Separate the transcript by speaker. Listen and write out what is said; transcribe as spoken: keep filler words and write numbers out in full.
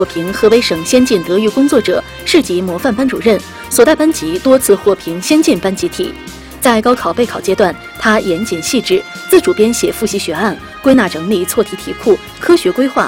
Speaker 1: 获评河北省先进德育工作者、市级模范班主任，所带班级多次获评先进班集体。在高考备考阶段，他严谨细致，自主编写复习学案，归纳整理错题题库，科学规划